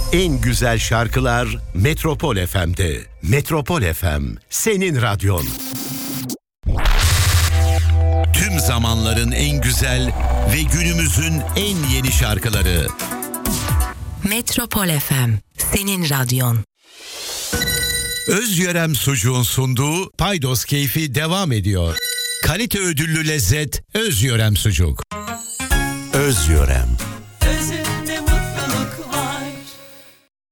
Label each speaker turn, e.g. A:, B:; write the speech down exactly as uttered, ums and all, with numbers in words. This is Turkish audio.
A: En güzel şarkılar Metropol F M'de. Metropol F M, senin radyon. Tüm zamanların en güzel ve günümüzün en yeni şarkıları.
B: Metropol F M, senin radyon.
A: Özyörem Sucuğun sunduğu Paydos Keyfi devam ediyor. Kalite ödüllü lezzet Özyörem Sucuk. Özyörem.